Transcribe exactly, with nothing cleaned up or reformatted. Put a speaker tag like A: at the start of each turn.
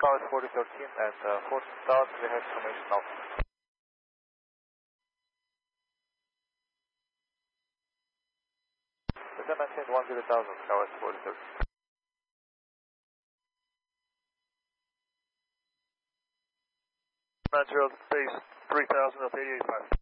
A: Skywards forty thirteen at uh, Fort South, we have information now. Descend maintain one zero thousand, Skywards forty thirteen.
B: nine zero base three thousand of eighty-eight five.